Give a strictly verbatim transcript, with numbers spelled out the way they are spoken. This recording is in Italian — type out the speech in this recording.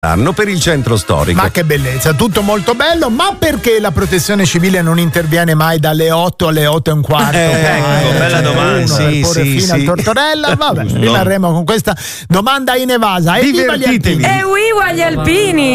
per il centro storico. Ma che bellezza, tutto molto bello, ma perché la protezione civile non interviene mai dalle otto alle otto e un quarto? Eh, ecco, eh, bella domanda. Uno, Sì, per porre sì, fine sì. al Tortorella? Vabbè, rimarremo con questa domanda inevasa. E viva gli alpini! E viva gli alpini!